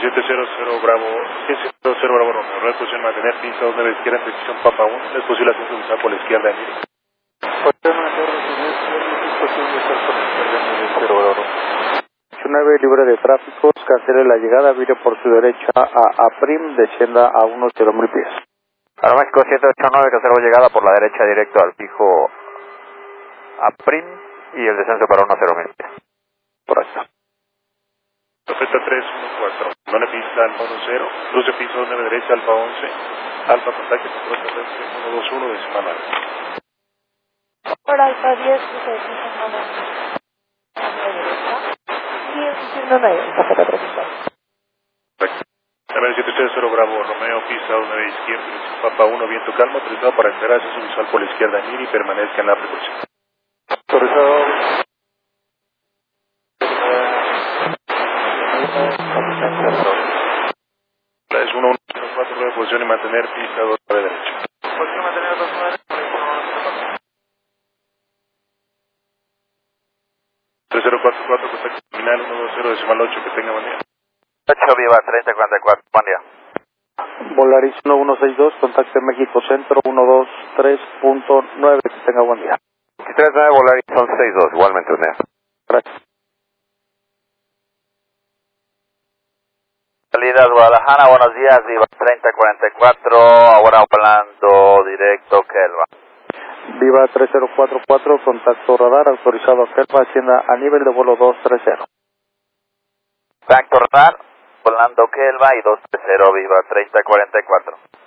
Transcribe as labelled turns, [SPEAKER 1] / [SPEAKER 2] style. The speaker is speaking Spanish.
[SPEAKER 1] 9700 Bravo, 100 Bravo Romeo, no es posible mantener pista 29 izquierda en precisión Papa 1, no es posible ascenso visual por la izquierda en Miri.
[SPEAKER 2] Libre de tráfico, cancele la llegada, vire por su derecha a Prim, descienda a unos 0.000 pies.
[SPEAKER 3] Aeroméxico 789, cancelo llegada por la derecha directo al fijo a Prim y el descenso para unos 0.000 pies.
[SPEAKER 2] Correcto.
[SPEAKER 1] Profeta 314, None pista Alfa 10, luz de piso 9 derecha Alfa 11, Alfa contacto control terrestre 121 decimal alfa.
[SPEAKER 4] Por Alfa 10, luz de piso 9 derecha. Y el diciendo 9, café tropical.
[SPEAKER 1] Correcto. 9700 Bravo Romeo, pista 9 izquierda, Papa 1, viento calmo, autorizado para entrar ascenso visual por la izquierda en Miri y permanezca en la precaución.
[SPEAKER 2] Autorizado.
[SPEAKER 1] Es 1104, de posición y mantener pista 2 de derecha.
[SPEAKER 2] Posición mantener 2.9.
[SPEAKER 1] 3044, contacto terminal 120 decimal 8, que tenga buen día.
[SPEAKER 3] 8 Viva 3044, buen día.
[SPEAKER 2] Volaris 1162, contacto México Centro 123.9, que tenga buen día.
[SPEAKER 3] 39 Volaris 1162, igualmente buen día.
[SPEAKER 2] Gracias.
[SPEAKER 3] Salida Guadalajara, buenos días, Viva 3044, ahora volando directo Kelva.
[SPEAKER 2] Viva 3044, contacto radar, autorizado a Kelva, ascienda a nivel de vuelo 230.
[SPEAKER 3] Contacto radar, volando Kelva y 230, Viva 3044.